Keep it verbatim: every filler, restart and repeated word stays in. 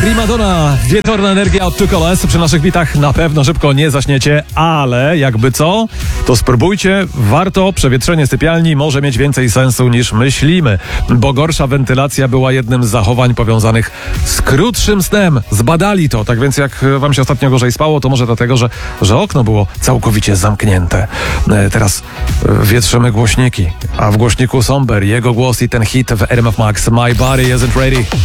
Primadonna, wieczorna energia od Czukoles. Przy naszych bitach na pewno szybko nie zaśniecie, ale jakby co, to spróbujcie. Warto, przewietrzenie sypialni może mieć więcej sensu niż myślimy, bo gorsza wentylacja była jednym z zachowań powiązanych z krótszym snem. Zbadali to, tak więc jak wam się ostatnio gorzej spało, to może dlatego, że, że okno było całkowicie zamknięte. E, teraz e, wietrzymy głośniki, a w głośniku Somber, jego głos i ten hit w R M F Max, My Body Isn't Ready.